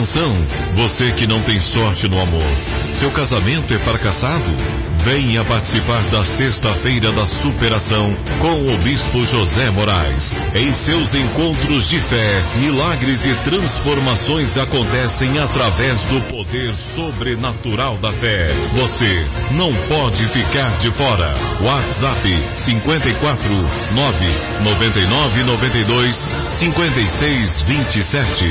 Atenção, você que não tem sorte no amor, seu casamento é fracassado? Venha participar da Sexta-feira da Superação com o Bispo José Moraes. Em seus encontros de fé, milagres e transformações acontecem através do poder sobrenatural da fé. Você não pode ficar de fora. WhatsApp 54 999 92 56 27.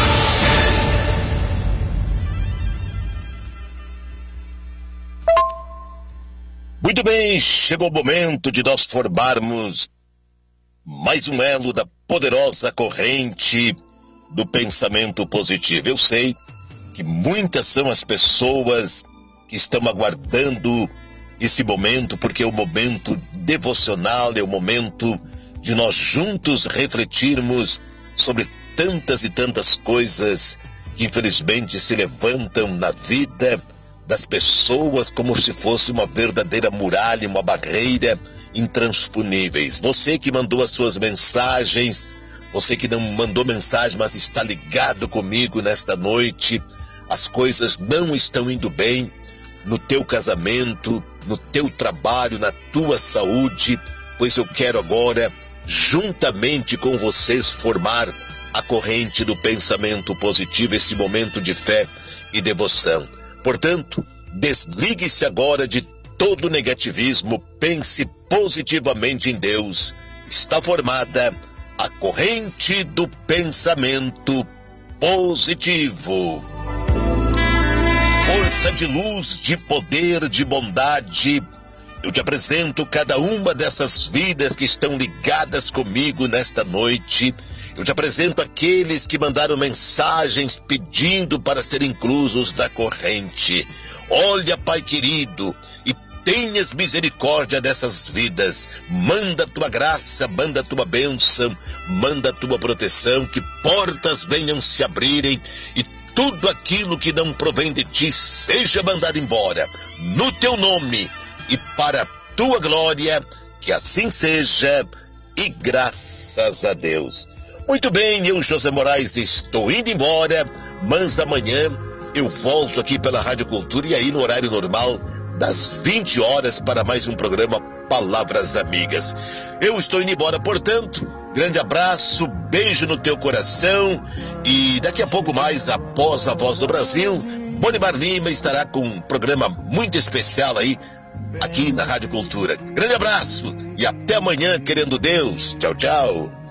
Muito bem, chegou o momento de nós formarmos mais um elo da poderosa corrente do pensamento positivo. Eu sei que muitas são as pessoas que estão aguardando esse momento, porque é o momento devocional, é o momento de nós juntos refletirmos sobre tantas e tantas coisas que infelizmente se levantam na vida das pessoas como se fosse uma verdadeira muralha, uma barreira intransponíveis. Você que mandou as suas mensagens, você que não mandou mensagem, mas está ligado comigo nesta noite, as coisas não estão indo bem no teu casamento, no teu trabalho, na tua saúde, pois eu quero agora, juntamente com vocês, formar a corrente do pensamento positivo, esse momento de fé e devoção. Portanto, desligue-se agora de todo negativismo, pense positivamente em Deus. Está formada a corrente do pensamento positivo. Força de luz, de poder, de bondade, eu te apresento cada uma dessas vidas que estão ligadas comigo nesta noite. Eu te apresento aqueles que mandaram mensagens pedindo para serem inclusos da corrente. Olha, Pai querido, e tenhas misericórdia dessas vidas. Manda a tua graça, manda a tua bênção, manda a tua proteção, que portas venham se abrirem e tudo aquilo que não provém de ti seja mandado embora, no teu nome e para a tua glória, que assim seja, e graças a Deus. Muito bem, eu, José Moraes, estou indo embora, mas amanhã eu volto aqui pela Rádio Cultura e aí no horário normal, das 20 horas, para mais um programa Palavras Amigas. Eu estou indo embora, portanto, grande abraço, beijo no teu coração e daqui a pouco mais, após a Voz do Brasil, Bonimar Lima estará com um programa muito especial aí, aqui na Rádio Cultura. Grande abraço e até amanhã, querendo Deus. Tchau, tchau.